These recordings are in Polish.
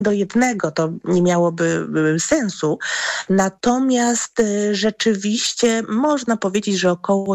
do jednego, to nie miałoby sensu. Natomiast rzeczywiście można powiedzieć, że około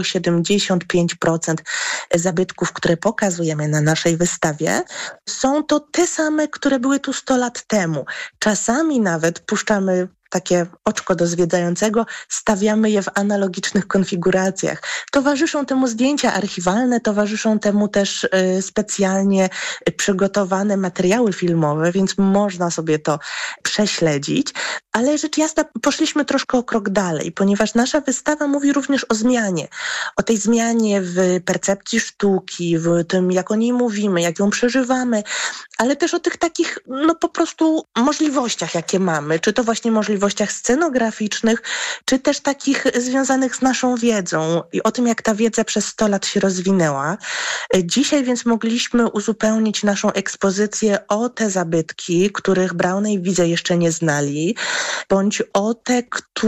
75% zabytków, które pokazujemy na naszej wystawie, są to te same, które były tu 100 lat temu. Czasami nawet puszczamy takie oczko do zwiedzającego, stawiamy je w analogicznych konfiguracjach. Towarzyszą temu zdjęcia archiwalne, towarzyszą temu też specjalnie przygotowane materiały filmowe, więc można sobie to prześledzić. Ale rzecz jasna, poszliśmy troszkę o krok dalej, ponieważ nasza wystawa mówi również o zmianie. O tej zmianie w percepcji sztuki, w tym, jak o niej mówimy, jak ją przeżywamy, ale też o tych takich, po prostu możliwościach, jakie mamy. Czy to właśnie możliwościach scenograficznych, czy też takich związanych z naszą wiedzą i o tym, jak ta wiedza przez 100 lat się rozwinęła. Dzisiaj więc mogliśmy uzupełnić naszą ekspozycję o te zabytki, których Brauna i Widze jeszcze nie znali, bądź o te,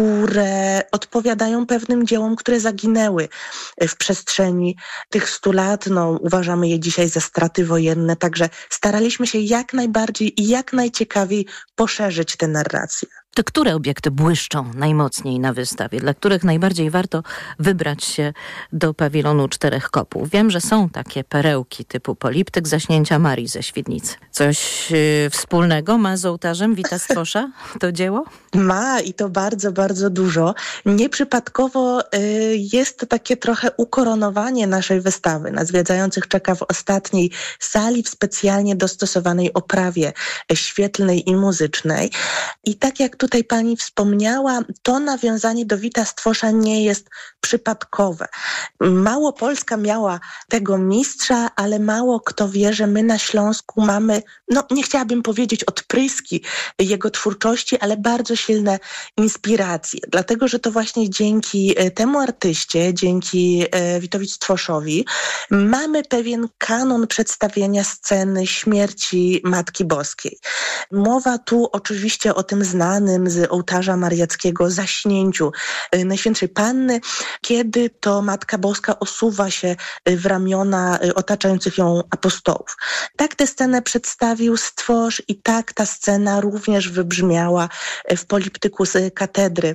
które odpowiadają pewnym dziełom, które zaginęły w przestrzeni tych 100 lat. Uważamy je dzisiaj za straty wojenne, także staraliśmy się jak najbardziej i jak najciekawiej poszerzyć tę narrację. To które obiekty błyszczą najmocniej na wystawie, dla których najbardziej warto wybrać się do pawilonu Czterech Kopów? Wiem, że są takie perełki typu poliptyk Zaśnięcia Marii ze Świdnicy. Coś wspólnego ma z ołtarzem Wita Stwosza to dzieło? Ma i to bardzo, bardzo dużo. Nieprzypadkowo jest to takie trochę ukoronowanie naszej wystawy. Na zwiedzających czeka w ostatniej sali w specjalnie dostosowanej oprawie świetlnej i muzycznej. I tak jak tutaj pani wspomniała, to nawiązanie do Wita Stwosza nie jest przypadkowe. Małopolska miała tego mistrza, ale mało kto wie, że my na Śląsku mamy, nie chciałabym powiedzieć odpryski jego twórczości, ale bardzo silne inspiracje. Dlatego, że to właśnie dzięki temu artyście, dzięki Witowi Stwoszowi mamy pewien kanon przedstawienia sceny śmierci Matki Boskiej. Mowa tu oczywiście o tym znanym z ołtarza mariackiego zaśnięciu Najświętszej Panny, kiedy to Matka Boska osuwa się w ramiona otaczających ją apostołów. Tak tę scenę przedstawił Stwosz i tak ta scena również wybrzmiała w poliptyku z katedry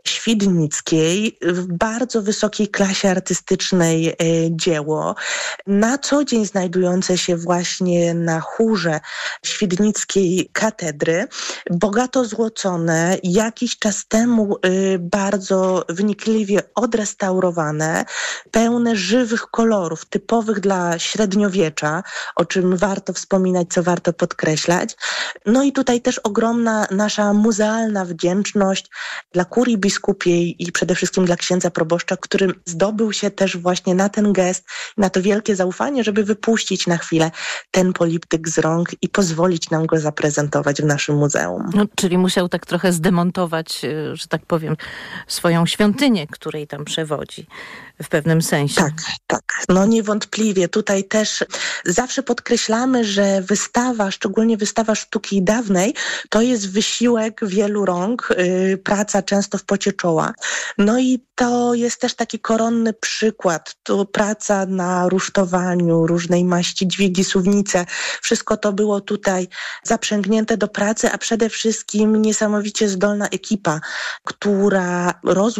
świdnickiej, w bardzo wysokiej klasie artystycznej dzieło, na co dzień znajdujące się właśnie na chórze świdnickiej katedry, bogato złocone, jakiś czas temu bardzo wnikliwie odrestaurowane, pełne żywych kolorów, typowych dla średniowiecza, o czym warto wspominać, co warto podkreślać. I tutaj też ogromna nasza muzealna wdzięczność dla kurii biskupiej i przede wszystkim dla księdza proboszcza, który zdobył się też właśnie na ten gest, na to wielkie zaufanie, żeby wypuścić na chwilę ten poliptyk z rąk i pozwolić nam go zaprezentować w naszym muzeum. Czyli musiał tak trochę zdemontować, że tak powiem, swoją świątynię, której tam przewodzi w pewnym sensie. Tak. Niewątpliwie. Tutaj też zawsze podkreślamy, że wystawa, szczególnie wystawa sztuki dawnej, to jest wysiłek wielu rąk, praca często w pocie czoła. I to jest też taki koronny przykład. To praca na rusztowaniu, różnej maści dźwigi, suwnice. Wszystko to było tutaj zaprzęgnięte do pracy, a przede wszystkim niesamowicie zdolna ekipa, która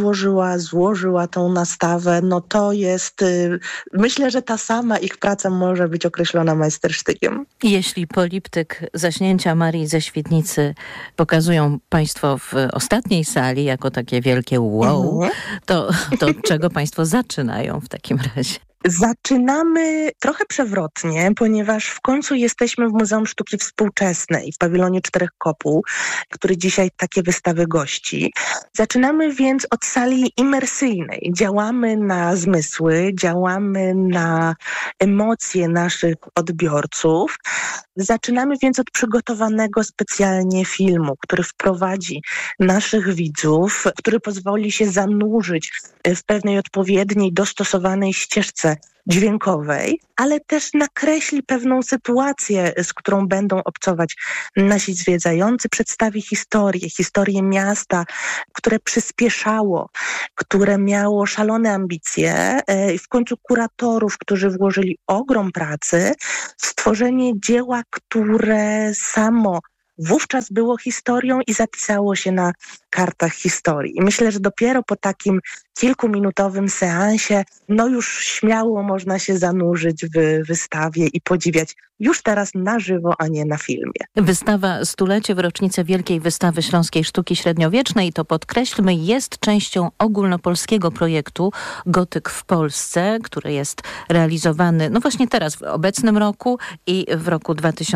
złożyła tą nastawę. To jest, myślę, że ta sama ich praca może być określona majstersztykiem. Jeśli poliptyk Zaśnięcia Marii ze Świdnicy pokazują państwo w ostatniej sali jako takie wielkie wow, to od czego państwo zaczynają w takim razie? Zaczynamy trochę przewrotnie, ponieważ w końcu jesteśmy w Muzeum Sztuki Współczesnej w pawilonie Czterech Kopów, który dzisiaj takie wystawy gości. Zaczynamy więc od sali imersyjnej. Działamy na zmysły, działamy na emocje naszych odbiorców. Zaczynamy więc od przygotowanego specjalnie filmu, który wprowadzi naszych widzów, który pozwoli się zanurzyć w pewnej odpowiedniej, dostosowanej ścieżce dźwiękowej, ale też nakreśli pewną sytuację, z którą będą obcować nasi zwiedzający, przedstawi historię miasta, które przyspieszało, które miało szalone ambicje i w końcu kuratorów, którzy włożyli ogrom pracy w stworzenie dzieła, które samo wówczas było historią i zapisało się na kartach historii. I myślę, że dopiero po takim kilkuminutowym seansie, już śmiało można się zanurzyć w wystawie i podziwiać już teraz na żywo, a nie na filmie. Wystawa Stulecie w rocznicę Wielkiej Wystawy Śląskiej Sztuki Średniowiecznej, to podkreślmy, jest częścią ogólnopolskiego projektu Gotyk w Polsce, który jest realizowany właśnie teraz, w obecnym roku i w roku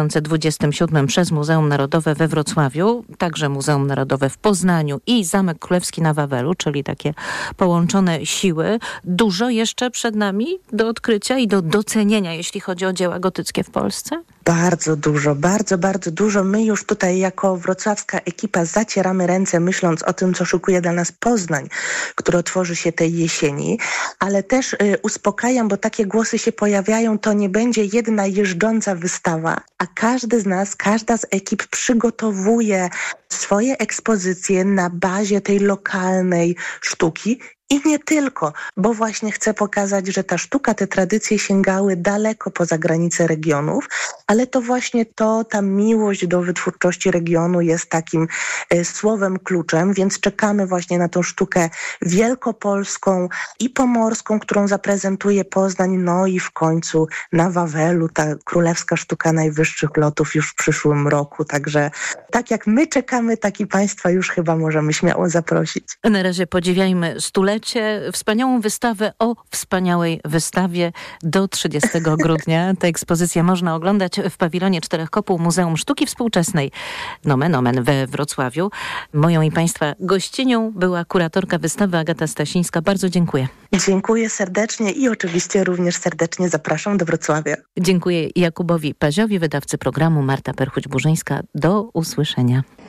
2027 przez Muzeum Narodowe we Wrocławiu, także Muzeum Narodowe w Poznaniu i Zamek Królewski na Wawelu, czyli takie połączone siły. Dużo jeszcze przed nami do odkrycia i do docenienia, jeśli chodzi o dzieła gotyckie w Polsce. Bardzo dużo, bardzo, bardzo dużo. My już tutaj jako wrocławska ekipa zacieramy ręce, myśląc o tym, co szykuje dla nas Poznań, który otworzy się tej jesieni, ale też uspokajam, bo takie głosy się pojawiają, to nie będzie jedna jeżdżąca wystawa, a każdy z nas, każda z ekip przygotowuje swoje ekspozycje na bazie tej lokalnej sztuki. I nie tylko, bo właśnie chcę pokazać, że ta sztuka, te tradycje sięgały daleko poza granice regionów, ale to właśnie ta miłość do wytwórczości regionu jest takim słowem kluczem, więc czekamy właśnie na tą sztukę wielkopolską i pomorską, którą zaprezentuje Poznań, i w końcu na Wawelu ta królewska sztuka najwyższych lotów już w przyszłym roku. Także tak jak my czekamy, tak i Państwa już chyba możemy śmiało zaprosić. Na razie podziwiajmy stulecie, wspaniałą wystawę o wspaniałej wystawie do 30 grudnia. Tę ekspozycję można oglądać w pawilonie Czterech Kopuł Muzeum Sztuki Współczesnej nomen omen we Wrocławiu. Moją i Państwa gościnią była kuratorka wystawy Agata Stasińska. Bardzo dziękuję. Dziękuję serdecznie i oczywiście również serdecznie zapraszam do Wrocławia. Dziękuję Jakubowi Paziowi, wydawcy programu, Marta Perchuć-Burzyńska. Do usłyszenia.